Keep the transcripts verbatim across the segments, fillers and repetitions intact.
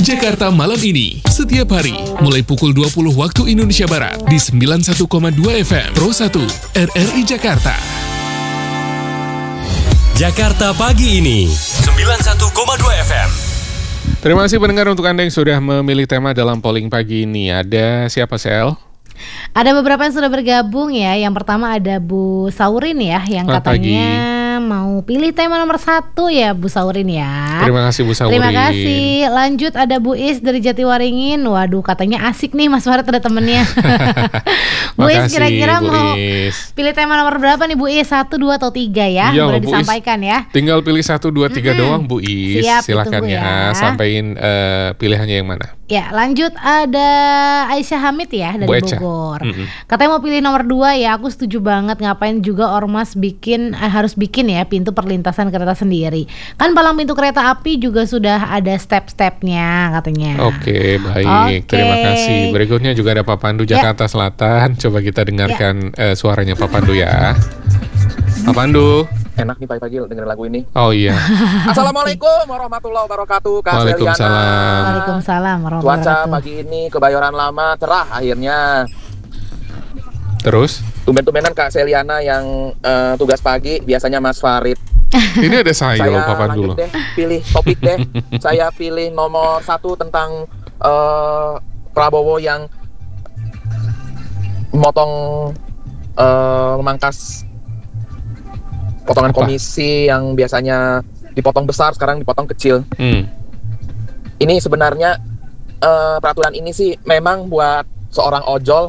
Jakarta Malam Ini, setiap hari, mulai pukul dua puluh waktu Indonesia Barat, di sembilan puluh satu koma dua F M, Pro satu, R R I Jakarta. Jakarta Pagi Ini, sembilan puluh satu koma dua F M. Terima kasih pendengar untuk Anda yang sudah memilih tema dalam polling pagi ini. Ada siapa, Sel? Ada beberapa yang sudah bergabung ya. Yang pertama ada Bu Saurin ya, yang Selamat katanya pagi. mau pilih tema nomor satu ya, Bu Saurin ya. Terima kasih Bu Saurin. Terima kasih. Lanjut ada Bu Is dari Jatiwaringin. Waduh, katanya asik nih Mas Farid ada temennya. Bu Is Makasih, kira-kira Bu mau Is. pilih tema nomor berapa nih Bu Is? Satu, dua atau tiga ya? Iya, Boleh Bu Is. disampaikan ya. Tinggal pilih satu, dua, tiga Mm-mm. doang Bu Is. Siap, Silakan ditunggu ya, ya. sampaikan uh, pilihannya yang mana. Ya, lanjut ada Aisyah Hamid ya dari Bu Eca. Bogor. Mm-mm. Katanya mau pilih nomor dua ya. Aku setuju banget. Ngapain juga ormas bikin eh, harus bikin ya pintu perlintasan kereta sendiri. Kan palang pintu kereta api juga sudah ada step-stepnya katanya. Oke, baik. Oke. Terima kasih. Berikutnya juga ada Pak Pandu Ya. Jakarta Selatan. Coba kita dengarkan eh, suaranya Pak Pandu ya. Pak Pandu. Enak nih pagi-pagi dengerin lagu ini. Oh iya. Assalamualaikum warahmatullahi wabarakatuh. Kak Waalaikumsalam. Seliana. Waalaikumsalam warahmatullahi Cuaca wabarakatuh. pagi ini Kebayoran Lama cerah akhirnya. Terus? Tumben-tumbenan Kak Seliana yang eh, tugas pagi, biasanya Mas Farid. Ini ada saya, loh Pak Pandu lanjut loh. deh, pilih topik deh. Saya pilih nomor satu tentang eh, Prabowo yang memotong, eh, memangkas potongan Apa? komisi yang biasanya dipotong besar, sekarang dipotong kecil. Hmm. Ini sebenarnya eh, peraturan ini sih memang buat seorang ojol.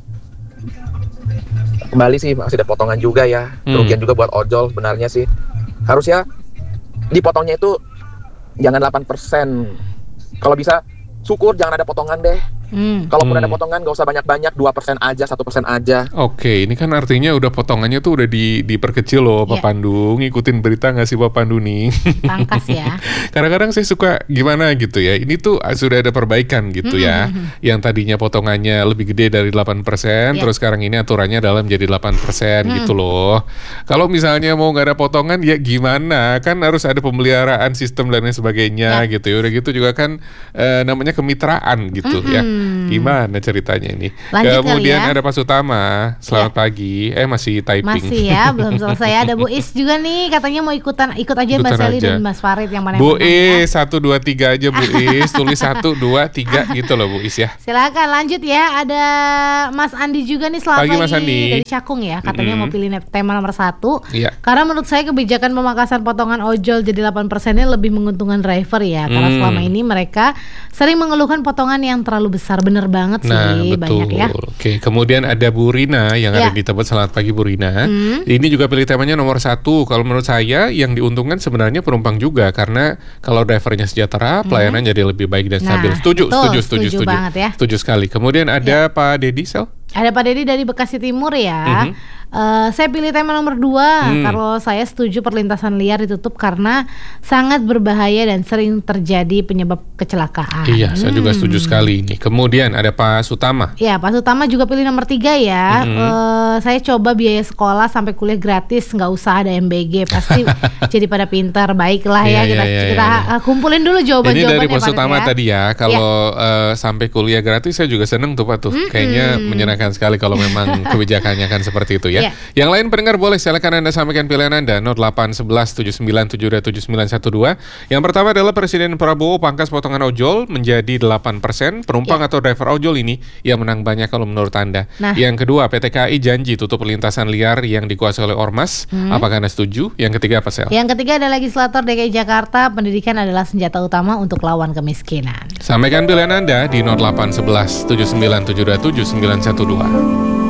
Kembali sih masih ada potongan juga ya, Hmm. kerugian juga buat ojol sebenarnya sih. Harusnya dipotongnya itu jangan delapan persen. Kalau bisa syukur jangan ada potongan deh. Hmm. Kalaupun Hmm. ada potongan gak usah banyak-banyak, dua persen aja, satu persen aja. Oke, ini kan artinya udah potongannya tuh udah di, diperkecil loh Pak Ya. Pandu. Ngikutin berita nggak sih Pak Pandu nih? Pangkas ya. Kadang-kadang saya suka gimana gitu ya. Ini tuh sudah ada perbaikan gitu ya. Hmm. Yang tadinya potongannya lebih gede dari delapan persen, Ya. terus sekarang ini aturannya adalah menjadi delapan persen Hmm. gitu loh. Kalau misalnya mau nggak ada potongan ya gimana? Kan harus ada pemeliharaan sistem dan lain sebagainya Ya. gitu ya. Udah gitu juga kan eh, namanya kemitraan gitu ya. Mm-mm. Gimana ceritanya ini? Lanjut Kemudian kali ya. ada Pak Sutama. Selamat pagi. Eh masih typing. Masih ya, belum selesai. Ada Bu Is juga nih, katanya mau ikutan ikut aja Mbak Ikutan Seli aja. dan Mas Farid yang mana yang Bu menang ya. Is, satu, dua, tiga aja Bu Is. Tulis satu, dua, tiga gitu loh Bu Is ya. Silakan lanjut ya. Ada Mas Andi juga nih, selamat Pagi, pagi, Mas Andi. dari Cakung ya. Katanya Mm-mm. mau pilih ne- tema nomor satu. Iya. Karena menurut saya kebijakan pemangkasan potongan ojol jadi delapan persennya lebih menguntungkan driver ya. Karena Hmm. selama ini mereka sering mengeluhkan potongan yang terlalu besar. Bener banget sih, Nah betul. banyak ya. Oke, kemudian ada Bu Rina yang Ya. ada di Tebet. Selamat pagi Bu Rina. Hmm. Ini juga pilih temanya nomor satu. Kalau menurut saya yang diuntungkan sebenarnya penumpang juga. Karena kalau drivernya sejahtera, pelayanan jadi lebih baik dan Nah, stabil. Setuju, betul, setuju, setuju, setuju banget ya. Setuju sekali. Kemudian ada Pak Dedi Sel. Ada Pak Dedi dari Bekasi Timur ya. Mhm. Eh, saya pilih tema nomor dua. Hmm. Kalau saya setuju perlintasan liar ditutup karena sangat berbahaya dan sering terjadi penyebab kecelakaan. Iya, saya juga Hmm. setuju sekali ini. Kemudian ada Pak Sutama. Ya, Pak Sutama juga pilih nomor tiga ya. Mhm. Eh, saya coba biaya sekolah sampai kuliah gratis, nggak usah ada M B G, pasti jadi pada pintar. Baiklah Iya, ya, kita, iya, iya, kita iya. uh, kumpulin dulu Ini jawaban-jawabannya dari Pak Farid Sutama ya. tadi ya. Kalau eh, sampai kuliah gratis saya juga seneng tuh Pak tuh. Mm-mm. Kayaknya menyenangkan sekali kalau memang kebijakannya kan seperti itu ya. Iya. Yang lain pendengar boleh silakan Anda sampaikan pilihan Anda nol delapan sebelas tujuh sembilan tujuh dua tujuh sembilan satu dua. Yang pertama adalah Presiden Prabowo pangkas potongan ojol menjadi delapan persen. Penumpang Iya. atau driver ojol ini yang menang banyak kalau menurut Anda. Nah. Yang kedua P T K I janji tutup perlintasan liar yang dikuasai oleh ormas. Hmm. Apakah Anda setuju? Yang ketiga apa Sel? Yang ketiga ada legislator D K I Jakarta, pendidikan adalah senjata utama untuk lawan kemiskinan. Sampaikan pilihan Anda di nol delapan sebelas tujuh sembilan tujuh dua tujuh sembilan satu dua.